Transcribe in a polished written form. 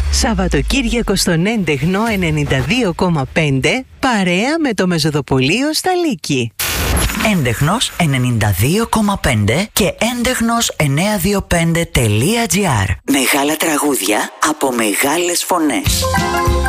Σαββατοκύριακο στον Έντεχνο 92,5 παρέα με το Μεζοδοπολείο στα Λύκη. Έντεχνος 92,5 και έντεχνος925.gr. Μεγάλα τραγούδια από μεγάλες φωνές.